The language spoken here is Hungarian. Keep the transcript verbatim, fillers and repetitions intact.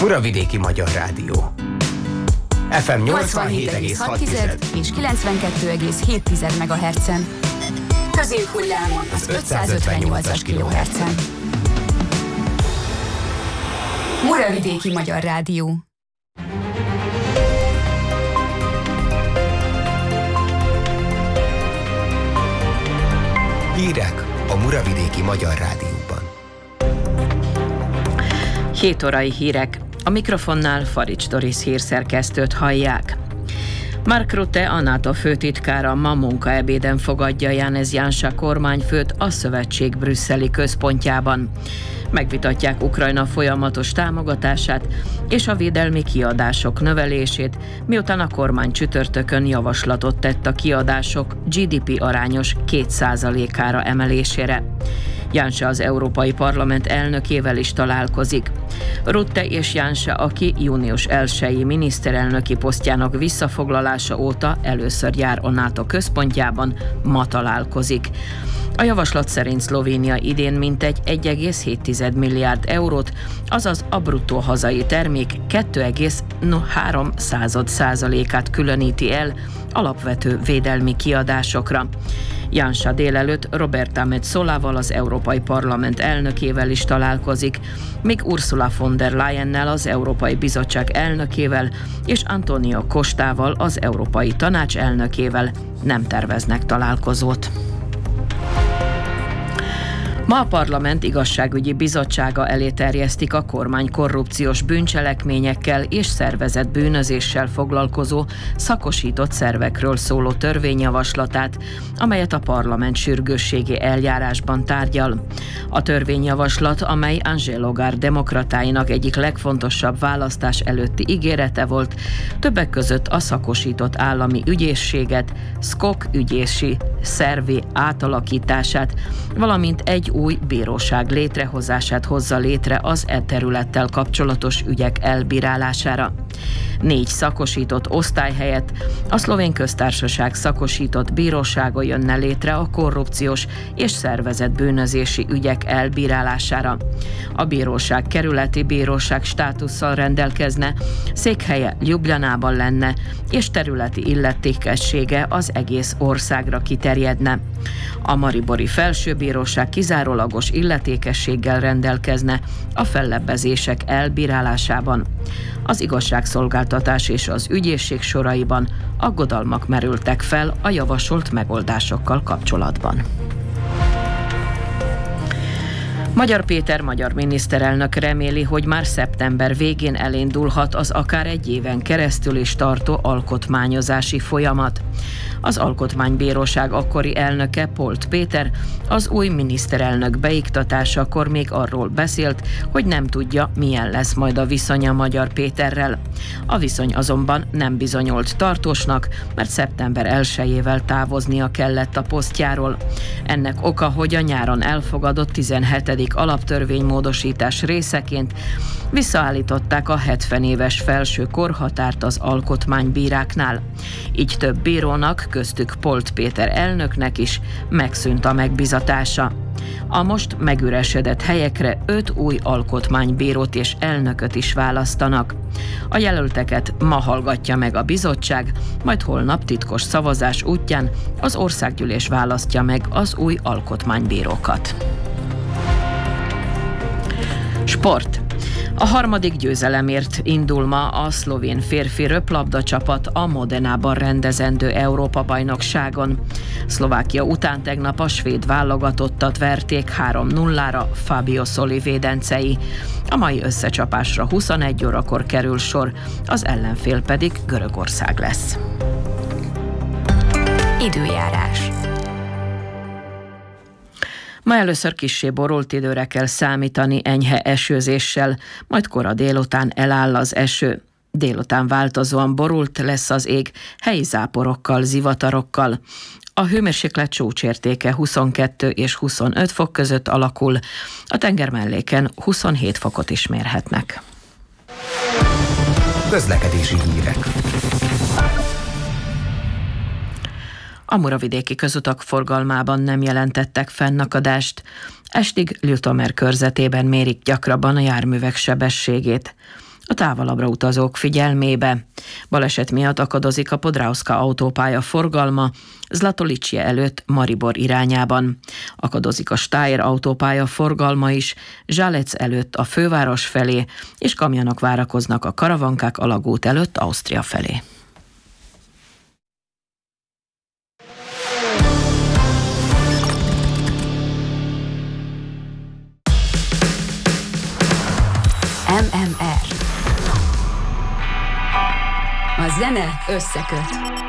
Muravidéki Magyar Rádió. ef em nyolcvanhét egész hat és kilencvenkettő egész hét megahertzen. Középhullámon az ötszázötvennyolcas kilohertzen. Muravidéki Magyar Rádió. Hírek a Muravidéki Magyar Rádióban. hét órai hírek. A mikrofonnál Farics Doris hírszerkesztőt hallják. Mark Rutte, a NATO főtitkára ma munkaebéden fogadja Janez Janša kormányfőt a szövetség brüsszeli központjában. Megvitatják Ukrajna folyamatos támogatását és a védelmi kiadások növelését, miután a kormány csütörtökön javaslatot tett a kiadások gé dé pé arányos két százalékára emelésére. Janša az Európai Parlament elnökével is találkozik. Rutte és Janša, aki június elsejei miniszterelnöki posztjának visszafoglalása óta először jár a NATO központjában, ma találkozik. A javaslat szerint Szlovénia idén mintegy egy egész hét milliárd eurót, azaz a bruttó hazai termék kettő egész három százalékát különíti el alapvető védelmi kiadásokra. Janša délelőtt Roberta Metzolával, az Európai Parlament elnökével is találkozik, míg Ursula von der Leyennel, az Európai Bizottság elnökével, és Antonio Costával, az Európai Tanács elnökével nem terveznek találkozót. Ma a Parlament Igazságügyi Bizottsága elé terjesztik a kormány korrupciós bűncselekményekkel és szervezett bűnözéssel foglalkozó szakosított szervekről szóló törvényjavaslatát, amelyet a parlament sürgősségi eljárásban tárgyal. A törvényjavaslat, amely Angelo Gard demokratáinak egyik legfontosabb választás előtti ígérete volt, többek között a szakosított állami ügyészséget, szkok ügyészi szervé átalakítását, valamint egy új bíróság létrehozását hozza létre az e területtel kapcsolatos ügyek elbírálására. Négy szakosított osztály helyett a Szlovén Köztársaság szakosított bírósága jönne létre a korrupciós és szervezett bűnözési ügyek elbírálására. A bíróság kerületi bíróság státusszal rendelkezne, székhelye Ljubljanában lenne, és területi illetékessége az egész országra kiterjedne. A maribori felsőbíróság kizárólagos illetékességgel rendelkezne a fellebbezések elbírálásában. Az igazságszolgáltatás és az ügyészség soraiban aggodalmak merültek fel a javasolt megoldásokkal kapcsolatban. Magyar Péter magyar miniszterelnök reméli, hogy már szeptember végén elindulhat az akár egy éven keresztül is tartó alkotmányozási folyamat. Az Alkotmánybíróság akkori elnöke, Polt Péter, az új miniszterelnök beiktatásakor még arról beszélt, hogy nem tudja, milyen lesz majd a viszonya Magyar Péterrel. A viszony azonban nem bizonyult tartósnak, mert szeptember elsejével távoznia kellett a posztjáról. Ennek oka, hogy a nyáron elfogadott tizenhetedik alaptörvénymódosítás részeként visszaállították a hetven éves felső korhatárt az alkotmánybíráknál. Így több bírónak, köztük Polt Péter elnöknek is megszűnt a megbizatása. A most megüresedett helyekre öt új alkotmánybírót és elnököt is választanak. A jelölteket ma hallgatja meg a bizottság, majd holnap titkos szavazás útján az országgyűlés választja meg az új alkotmánybírókat. Sport. A harmadik győzelemért indul ma a szlovén férfi röplabda csapat a Modenában rendezendő Európa-bajnokságon. Szlovákia után tegnap a svéd válogatottat verték három nullára Fabio Soli védencei. A mai összecsapásra huszonegy órakor kerül sor, az ellenfél pedig Görögország lesz. Időjárás. Ma először kissé borult időre kell számítani enyhe esőzéssel, majd kora délután eláll az eső. Délután változóan borult lesz az ég, helyi záporokkal, zivatarokkal. A hőmérséklet csúcsértéke huszonkettő és huszonöt fok között alakul, a tengermelléken huszonhét fokot is mérhetnek. Közlekedési hírek. A muravidéki közutak forgalmában nem jelentettek fennakadást. Estig Ljutomer körzetében mérik gyakrabban a járművek sebességét. a távolabbra utazók figyelmébe. Baleset miatt akadozik a Podravska autópálya forgalma Zlatolicsie előtt Maribor irányában. Akadozik a Steyr autópálya forgalma is Zsálec előtt a főváros felé, és kamionok várakoznak a Karavankák alagút előtt Ausztria felé. em em er. A zene összeköt.